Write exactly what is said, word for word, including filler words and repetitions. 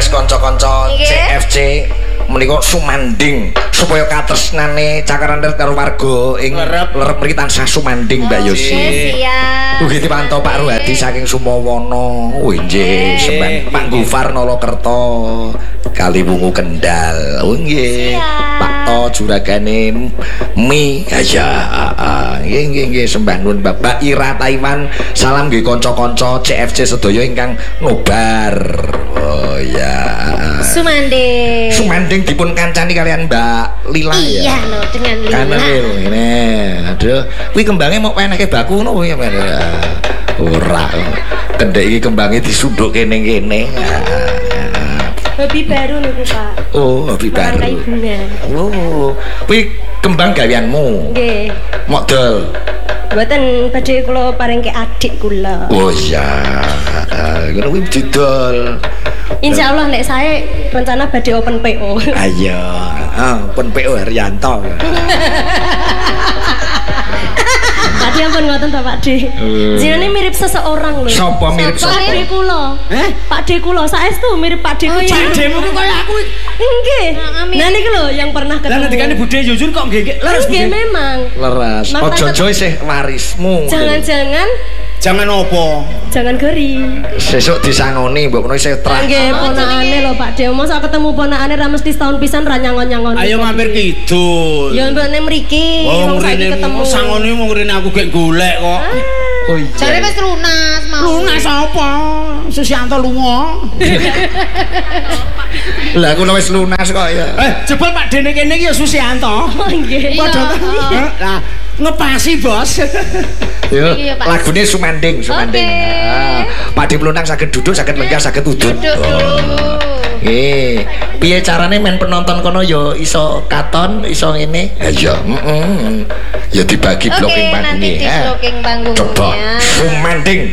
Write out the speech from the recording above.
wis kanca-kanca C F C menika sumanding supaya katresnane Cakaran karo warga ing lerep mriki tansah sumanding Mbak Yosi. Siap. Ugi dipantau Pak Ruhadi saking Sumawana. Oh nggih, sembah Pak Gufar Nalakerta kali Wungu Kendal. Oh nggih. Pak To juragane Mi. Ya nggih nggih nggih sembah nuwun Bapak Ira Taiwan. Salam nggih kanca-kanca C F C sedaya ingkang nobar. Oh ya. Sumanding. Sumanding dipun kancani kalian Mbak Lila ya. Iya no, dengan Lila. Kanan lho ngene. Aduh, kuwi kembange mau peneke baku ngono kuwi. Ora. Kendek iki kembange disunduk kene-kene. Hobi baru niku Pak. Oh, hobi baru. Oh, kuwi kembang gaweanmu. Nggih. Model. Mboten badhe kula paringke adik kula. Oh iya. Ngono kuwi didol. Insyaallah nek saya rencana badhe open P O. Ayo, ah, open P O Haryanto. Pakde ampun ngoten to Pakde. Jenenge mirip seseorang lho. Sapa mirip sapa? Pakde kula. Eh? Pakde kula saestu mirip Pakde ku. Pakdemu ku kaya aku. Nggih. Nah niki lho yang pernah ketemu. Lah ngendikane Bude Yuyun kok nggih leres nggih memang. Leres. Ojo-ojo isih warismu. Jangan-jangan jangan opo? Jangan geri. Sesuk disangoni mbok menawa isih trah. Nggih, ponakane lho Pakde. Mosok ketemu ponakane ra mesti setahun pisan ra nyangon-nyangon. Ayo mampir kidul. Ya mbokne mriki wong saiki ketemu. Sangone wong rene aku gek golek kok. Oh iya. Jare wis lunas mau. Lunas apa? Susianto lunga. Lah aku wis lunas kok ya. Eh, jebul Pak Dene kene iki ya Susianto. Nggih. Padha. Nah, ngepasi bos. Yo, lagune Sumanding, Sumanding. Ah, Pak Di Plunang saged duduk, saged lenggah, saged udut. Nggih. Piye carane men penonton kono ya iso katon, iso ngene? Ha iya, heeh. Ya dibagi blocking panggungnya. Nanti di blocking panggungnya. Coba Sumanding